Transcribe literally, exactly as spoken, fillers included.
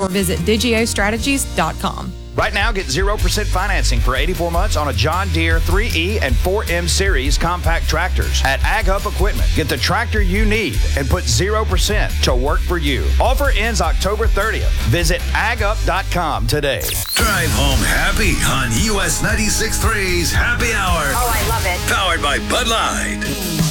or visit digio strategies dot com. Right now, get zero percent financing for eighty-four months on a John Deere three E and four M Series compact tractors at AgHub Equipment. Get the tractor you need and put zero percent to work for you. Offer ends October thirtieth. Visit ag up dot com today. Drive home happy on U S ninety-six point three's Happy Hour. Oh, I love it. Powered by Bud Light.